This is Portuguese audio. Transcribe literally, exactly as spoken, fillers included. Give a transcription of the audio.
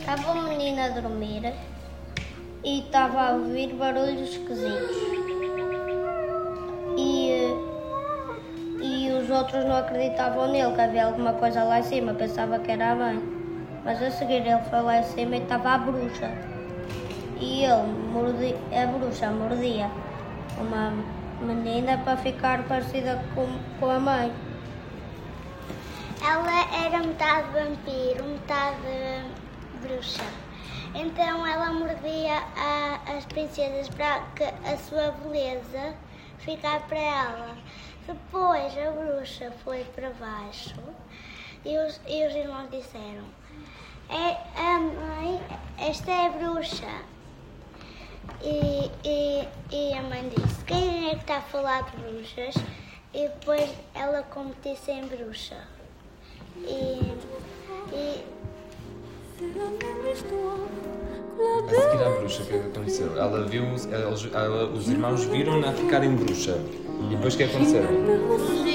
Estava uma menina a dormir e estava a ouvir barulhos esquisitos. E, e os outros não acreditavam nele, que havia alguma coisa lá em cima, pensava que era a mãe. Mas a seguir ele foi lá em cima e estava a bruxa. E ele, mordi, a bruxa mordia uma menina para ficar parecida com, com a mãe. Ela era metade vampiro, metade bruxa. Então ela mordia a, as princesas para que a sua beleza ficar para ela. Depois a bruxa foi para baixo e os, e os irmãos disseram: é a mãe, esta é a bruxa. E, e, e a mãe disse: quem é que está a falar de bruxas? E depois ela converteu-se em bruxa. E, e... A seguir à bruxa, o que é que aconteceu? Ela viu, eles, ela, os irmãos viram-na ficar em bruxa. E depois o que aconteceu?